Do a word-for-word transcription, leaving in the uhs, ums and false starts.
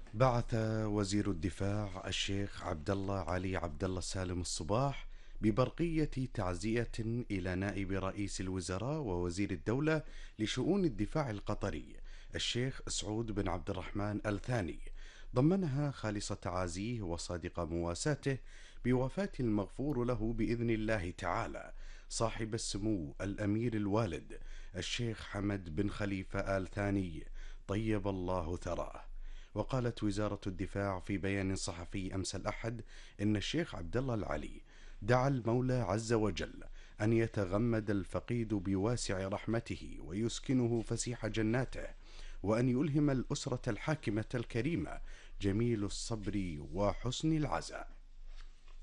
بعث وزير الدفاع الشيخ عبد الله علي عبد الله سالم الصباح ببرقية تعزية إلى نائب رئيس الوزراء ووزير الدولة لشؤون الدفاع القطري الشيخ سعود بن عبد الرحمن آل ثاني، ضمنها خالص تعازيه وصادق مواساته بوفاة المغفور له بإذن الله تعالى صاحب السمو الأمير الوالد الشيخ حمد بن خليفة آل ثاني طيب الله ثراه. وقالت وزارة الدفاع في بيان صحفي أمس الأحد إن الشيخ عبد الله العلي دعا المولى عز وجل أن يتغمد الفقيد بواسع رحمته ويسكنه فسيح جناته، وأن يلهم الأسرة الحاكمة الكريمة جميل الصبر وحسن العزاء.